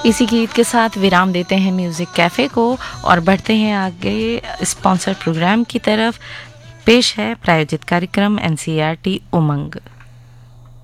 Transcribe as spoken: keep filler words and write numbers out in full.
इसी गीत के साथ विराम देते हैं म्यूजिक कैफे को और बढ़ते हैं आगे स्पॉन्सर प्रोग्राम की तरफ। पेश है प्रायोजित कार्यक्रम एनसीईआरटी उमंग।